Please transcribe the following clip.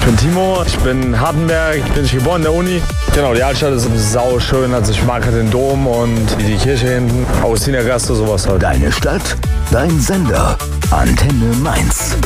bin Timo, ich bin in Hardenberg, bin ich geboren in der Uni. Genau, die Altstadt ist sau schön, also ich mag halt den Dom und die Kirche hinten, Augustinergasse, sowas halt. Deine Stadt, dein Sender, Antenne Mainz.